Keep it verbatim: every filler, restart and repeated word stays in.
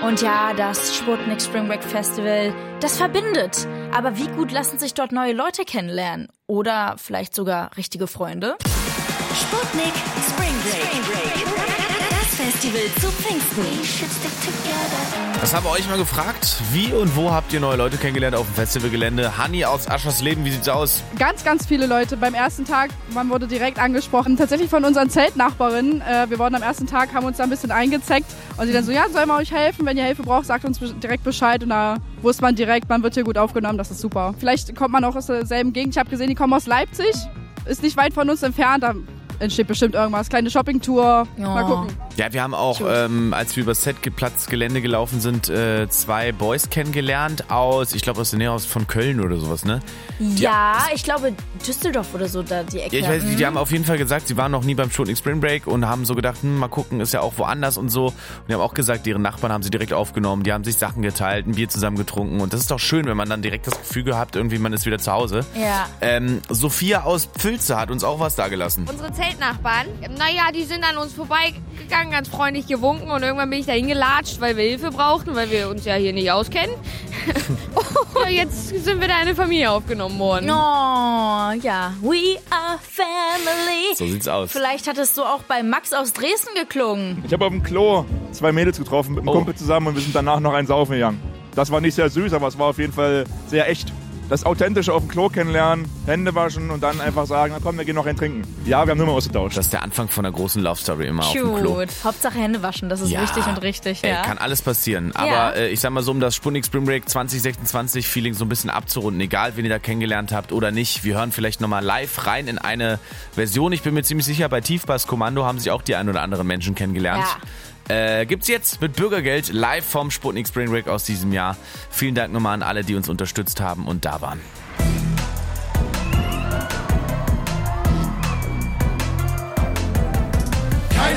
Und ja, das Sputnik Spring Break Festival, das verbindet. Aber wie gut lassen sich dort neue Leute kennenlernen? Oder vielleicht sogar richtige Freunde? Sputnik Spring Break. Spring Break. Das Festival zu Pfingsten. Das haben wir euch mal gefragt. Wie und wo habt ihr neue Leute kennengelernt auf dem Festivalgelände? Hanni aus Aschersleben, wie sieht's aus? Ganz, ganz viele Leute. Beim ersten Tag, man wurde direkt angesprochen. Tatsächlich von unseren Zeltnachbarinnen. Äh, wir wurden am ersten Tag, haben uns da ein bisschen eingezeckt. Und sie dann so, ja, sollen wir euch helfen? Wenn ihr Hilfe braucht, sagt uns direkt Bescheid. Und da wusste man direkt, man wird hier gut aufgenommen. Das ist super. Vielleicht kommt man auch aus derselben Gegend. Ich habe gesehen, die kommen aus Leipzig. Ist nicht weit von uns entfernt. Da entsteht bestimmt irgendwas. Kleine Shoppingtour. Oh. Mal gucken. Ja, wir haben auch, ähm, als wir über Setplatz Gelände gelaufen sind, äh, zwei Boys kennengelernt aus, ich glaube aus der Nähe aus von Köln oder sowas, ne? Die Ja, ich glaube Düsseldorf oder so, da die Ecke. Ja, ich weiß nicht, die Mhm. haben auf jeden Fall gesagt, sie waren noch nie beim Sputnik Spring Break und haben so gedacht, hm, mal gucken, ist ja auch woanders und so. Und die haben auch gesagt, deren Nachbarn haben sie direkt aufgenommen, die haben sich Sachen geteilt, ein Bier zusammen getrunken und das ist doch schön, wenn man dann direkt das Gefühl gehabt, irgendwie man ist wieder zu Hause. Ja. Ähm, Sophia aus Pfülze hat uns auch was da gelassen. Unsere Zeltnachbarn, naja, die sind an uns vorbeigegangen, ganz freundlich gewunken und irgendwann bin ich da hingelatscht, weil wir Hilfe brauchten, weil wir uns ja hier nicht auskennen. Ja, jetzt sind wir da eine Familie aufgenommen worden. Oh, ja. We are family. So sieht's aus. Vielleicht hat es so auch bei Max aus Dresden geklungen. Ich habe auf dem Klo zwei Mädels getroffen mit einem Oh. Kumpel zusammen und wir sind danach noch einen saufen gegangen. Das war nicht sehr süß, aber es war auf jeden Fall sehr echt. Das Authentische auf dem Klo kennenlernen, Hände waschen und dann einfach sagen, na komm, wir gehen noch einen trinken. Ja, wir haben nur mal ausgetauscht. Das ist der Anfang von einer großen Love Story immer auf dem Klo. Cute. Hauptsache Hände waschen, das ist Ja. wichtig und richtig. Ey, Ja. kann alles passieren. Aber Ja. äh, ich sag mal so, um das Sputnik Spring Break zwanzig sechsundzwanzig Feeling so ein bisschen abzurunden, egal wen ihr da kennengelernt habt oder nicht, wir hören vielleicht nochmal live rein in eine Version. Ich bin mir ziemlich sicher, bei Tiefbasskommando haben sich auch die ein oder anderen Menschen kennengelernt. Ja. Äh, gibt's jetzt mit Bürgergeld live vom Sputnik Spring Break aus diesem Jahr. Vielen Dank nochmal an alle, die uns unterstützt haben und da waren.